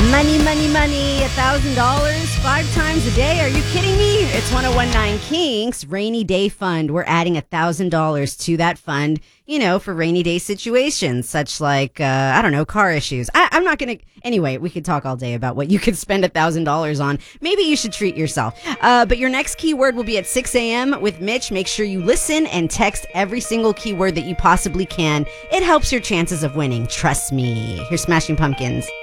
Money, money, money, $1,000 5 times a day. Are you kidding me? It's 1019 Kinks Rainy Day Fund. We're adding $1,000 to that fund, for rainy day situations, such like, car issues. I'm not going to. Anyway, we could talk all day about what you could spend $1,000 on. Maybe you should treat yourself. But your next keyword will be at 6 a.m. with Mitch. Make sure you listen and text every single keyword that you possibly can. It helps your chances of winning. Trust me. Here's Smashing Pumpkins.